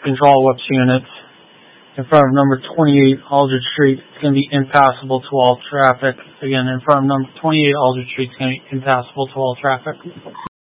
control whips units in front of number 28 Aldrich Street. It's going to be impassable to all traffic. Again, in front of number 28 Aldrich Street, it's going to be impassable to all traffic.